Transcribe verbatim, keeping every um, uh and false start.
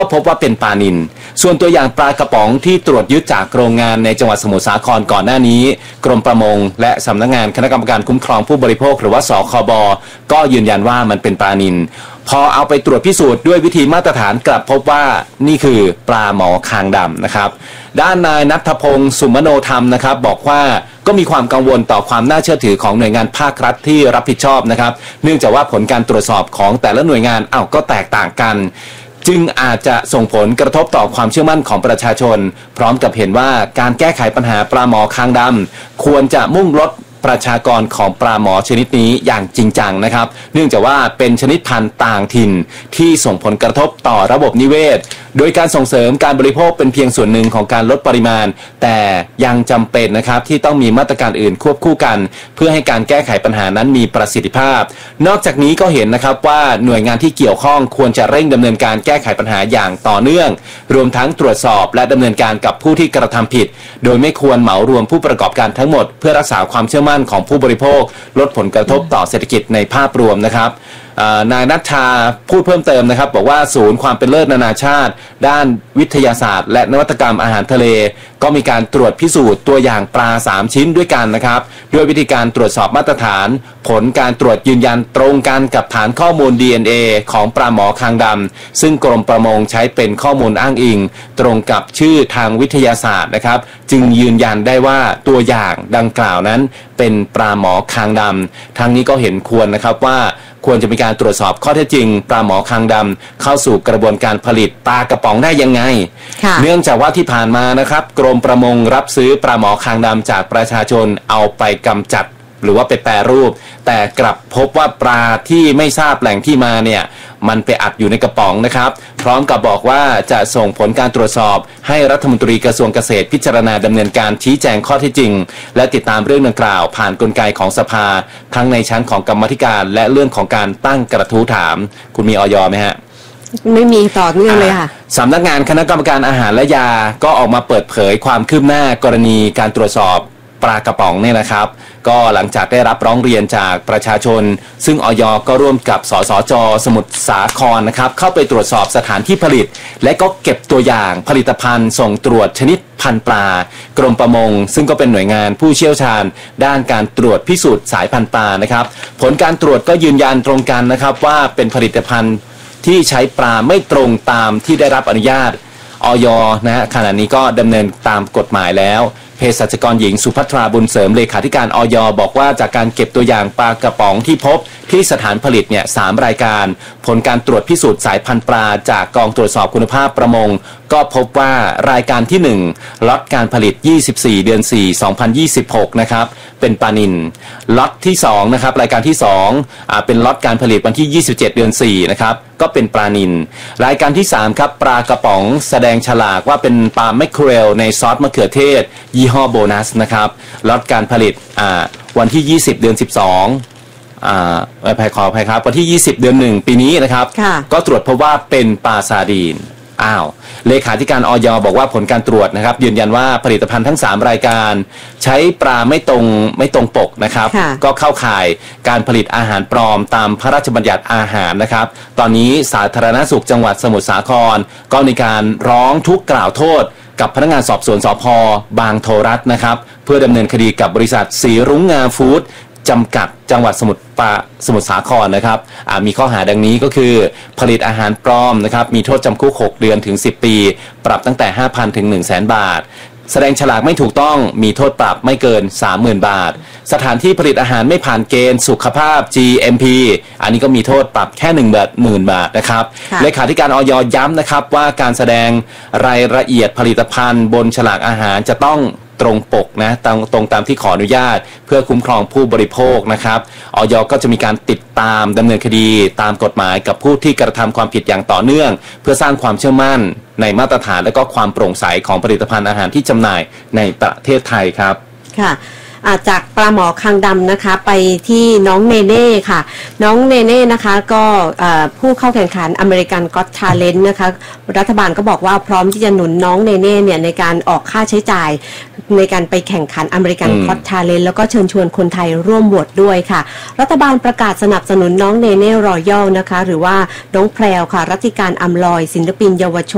ก็พบว่าเป็นปลานิลส่วนตัวอย่างปลากระป๋องที่ตรวจยึดจากโรงงานในจังหวัดสมุทรสาครก่อนหน้านี้กรมประมงและสำนักงานคณะกรรมการคุ้มครองผู้บริโภคหรือว่าสคบก็ยืนยันว่ามันเป็นปลานิลพอเอาไปตรวจพิสูจน์ด้วยวิธีมาตรฐานกลับพบว่านี่คือปลาหมอคางดำนะครับด้านนายณัฐพงศ์สุมโนธรรมนะครับบอกว่าก็มีความกังวลต่อความน่าเชื่อถือของหน่วยงานภาครัฐที่รับผิดชอบนะครับเนื่องจากว่าผลการตรวจสอบของแต่ละหน่วยงานอ้าวก็แตกต่างกันจึงอาจจะส่งผลกระทบต่อความเชื่อมั่นของประชาชนพร้อมกับเห็นว่าการแก้ไขปัญหาปลาหมอคางดำควรจะมุ่งลดประชากรของปลาหมอชนิดนี้อย่างจริงจังนะครับเนื่องจากว่าเป็นชนิดพันธุ์ต่างถิ่นที่ส่งผลกระทบต่อระบบนิเวศโดยการส่งเสริมการบริโภคเป็นเพียงส่วนหนึ่งของการลดปริมาณแต่ยังจำเป็นนะครับที่ต้องมีมาตรการอื่นควบคู่กันเพื่อให้การแก้ไขปัญหานั้นมีประสิทธิภาพนอกจากนี้ก็เห็นนะครับว่าหน่วยงานที่เกี่ยวข้องควรจะเร่งดำเนินการแก้ไขปัญหาอย่างต่อเนื่องรวมทั้งตรวจสอบและดำเนินการกับผู้ที่กระทำผิดโดยไม่ควรเหมารวมผู้ประกอบการทั้งหมดเพื่อรักษาความเชื่อมั่นของผู้บริโภคลดผลกระทบต่อเศรษฐกิจในภาพรวมนะครับนายณัฐชาพูดเพิ่มเติมนะครับบอกว่าศูนย์ความเป็นเลิศนานาชาติด้านวิทยาศาสตร์และนวัตกรรมอาหารทะเลก็มีการตรวจพิสูจน์ตัวอย่างปลาสามชิ้นด้วยกันนะครับด้วยวิธีการตรวจสอบมาตรฐานผลการตรวจยืนยันตรงกันกับฐานข้อมูล ดี เอ็น เอ ของปลาหมอคางดำซึ่งกรมประมงใช้เป็นข้อมูลอ้างอิงตรงกับชื่อทางวิทยาศาสตร์นะครับจึงยืนยันได้ว่าตัวอย่างดังกล่าวนั้นเป็นปลาหมอคางดำทางนี้ก็เห็นควรนะครับว่าควรจะมีการตรวจสอบข้อเท็จจริงปลาหมอคางดำเข้าสู่กระบวนการผลิตปลากระป๋องได้ยังไงเนื่องจากว่าที่ผ่านมานะครับกรมประมงรับซื้อปลาหมอคางดำจากประชาชนเอาไปกำจัดหรือว่าไปแปรรูปแต่กลับพบว่าปลาที่ไม่ทราบแหล่งที่มาเนี่ยมันไปอัดอยู่ในกระป๋องนะครับพร้อมกับบอกว่าจะส่งผลการตรวจสอบให้รัฐมนตรีกระทรวงเกษตรพิจารณาดำเนินการชี้แจงข้อเท็จจริงและติดตามเรื่องดังกล่าวผ่านกลไกของสภาทั้งในชั้นของกรรมาธิการและเรื่องของการตั้งกระทู้ถามคุณมีอย.ไหมฮะไม่มีต่อเนื่องเลยค่ะสำนักงานคณะกรรมการอาหารและยาก็ออกมาเปิดเผยความคืบหน้ากรณีการตรวจสอบปลากระป๋องเนี่ยนะครับก็หลังจากได้รับร้องเรียนจากประชาชนซึ่งอย.ก็ร่วมกับสสจ.สมุทรสาครนะครับเข้าไปตรวจสอบสถานที่ผลิตและก็เก็บตัวอย่างผลิตภัณฑ์ส่งตรวจชนิดพันธุ์ปลากรมประมงซึ่งก็เป็นหน่วยงานผู้เชี่ยวชาญด้านการตรวจพิสูจน์สายพันธุ์ปลานะครับผลการตรวจก็ยืนยันตรงกันนะครับว่าเป็นผลิตภัณฑ์ที่ใช้ปลาไม่ตรงตามที่ได้รับอนุญาตอย.นะฮะขณะนี้ก็ดำเนินตามกฎหมายแล้วเภสัชกรหญิงสุภัทราบุญเสริมเลขาธิการอย.บอกว่าจากการเก็บตัวอย่างปลากระป๋องที่พบที่สถานผลิตเนี่ยสามรายการผลการตรวจพิสูจน์สายพันธุ์ปลาจากกองตรวจสอบคุณภาพประมงก็พบว่ารายการที่หนึ่งล็อตการผลิตยี่สิบสี่เดือนสี่ สองพันยี่สิบหกนะครับเป็นปลานิลล็อตที่สองนะครับรายการที่สองอ่าเป็นล็อตการผลิตวันที่ยี่สิบเจ็ดเดือนสี่นะครับก็เป็นปลานิลรายการที่สามครับปลากระป๋องแสดงฉลากว่าเป็นปลาแมคเคอเรลในซอสมะเขือเทศยี่ห้อโบนัสนะครับล็อตการผลิตอ่าวันที่ยี่สิบเดือนสิบสองอ่าอภัยขออภัยครับวันที่ยี่สิบเดือนหนึ่งปีนี้นะครับก็ตรวจพบว่าเป็นปลาซาดีนอ้าวเลขาธิการอย.บอกว่าผลการตรวจนะครับยืนยันว่าผลิตภัณฑ์ทั้งสามรายการใช้ปลาไม่ตรงไม่ตรงปกนะครับก็เข้าข่ายการผลิตอาหารปลอมตามพระราชบัญญัติอาหารนะครับตอนนี้สาธารณสุขจังหวัดสมุทรสาครก็มีการร้องทุกข์กล่าวโทษกับพนักงานสอบสวนสภ.บางโทรัฐนะครับเพื่อดำเนินคดีกับบริษัทสีรุ้งงาฟู้ดจำกัดจังหวัดสมุทรปาสมุทรสาครนะครับมีข้อหาดังนี้ก็คือผลิตอาหารปลอมนะครับมีโทษจำคุกหกเดือนถึงสิบปีปรับตั้งแต่ ห้าพัน ถึง หนึ่งแสน บาทแสดงฉลากไม่ถูกต้องมีโทษปรับไม่เกิน สามหมื่น บาทสถานที่ผลิตอาหารไม่ผ่านเกณฑ์สุขภาพ จี เอ็ม พี อันนี้ก็มีโทษปรับแค่ หนึ่งหมื่น บาทนะครับเลขาธิการอย.ย้ำนะครับว่าการแสดงรายละเอียดผลิตภัณฑ์บนฉลากอาหารจะต้องตรงปกนะตรงตรงตามที่ขออนุญาตเพื่อคุ้มครองผู้บริโภคนะครับอย.ก็จะมีการติดตามดำเนินคดีตามกฎหมายกับผู้ที่กระทำความผิดอย่างต่อเนื่องเพื่อสร้างความเชื่อมั่นในมาตรฐานและก็ความโปร่งใสของผลิตภัณฑ์อาหารที่จำหน่ายในประเทศไทยครับค่ะจากปลาหมอคางดำนะคะไปที่น้องเนเน่ค่ะน้องเนเน่นะคะก็ผู้เข้าแข่งขันอเมริกันก็อตทาเลนต์นะคะรัฐบาลก็บอกว่าพร้อมที่จะหนุนน้องเนเน่เนี่ยในการออกค่าใช้จ่ายในการไปแข่งขันอเมริกันก็อตทาเลนต์แล้วก็เชิญชวนคนไทยร่วมโหวตด้วยค่ะรัฐบาลประกาศสนับสนุนน้องเนเน่รอยัลนะคะหรือว่าน้องแพรวค่ะรัติการอำลอยศิลปินเยาวชน